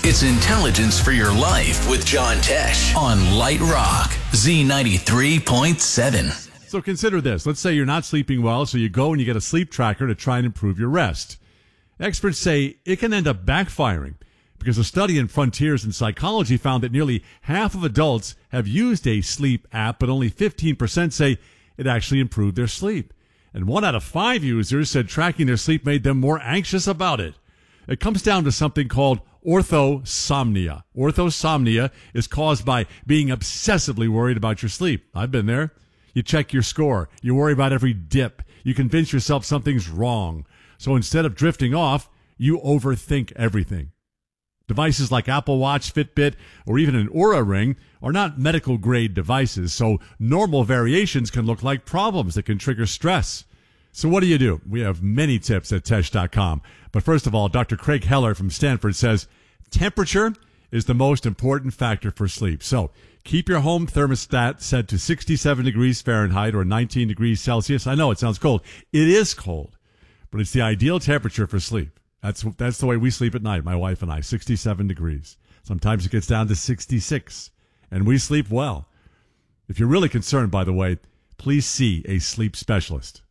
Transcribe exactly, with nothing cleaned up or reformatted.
It's intelligence for your life with John Tesh on Light Rock, Z ninety-three point seven. So consider this. Let's say you're not sleeping well, so you go and you get a sleep tracker to try and improve your rest. Experts say it can end up backfiring because a study in Frontiers in Psychology found that nearly half of adults have used a sleep app, but only fifteen percent say it actually improved their sleep. And one out of five users said tracking their sleep made them more anxious about it. It comes down to something called orthosomnia. Orthosomnia is caused by being obsessively worried about your sleep. I've been there. You check your score. You worry about every dip. You convince yourself something's wrong. So instead of drifting off, you overthink everything. Devices like Apple Watch, Fitbit, or even an Oura Ring are not medical-grade devices, so normal variations can look like problems that can trigger stress. So what do you do? We have many tips at Tesh dot com. But first of all, Doctor Craig Heller from Stanford says temperature is the most important factor for sleep. So keep your home thermostat set to sixty-seven degrees Fahrenheit or nineteen degrees Celsius. I know it sounds cold. It is cold, but it's the ideal temperature for sleep. That's that's the way we sleep at night, my wife and I, sixty-seven degrees. Sometimes it gets down to sixty-six, and we sleep well. If you're really concerned, by the way, please see a sleep specialist.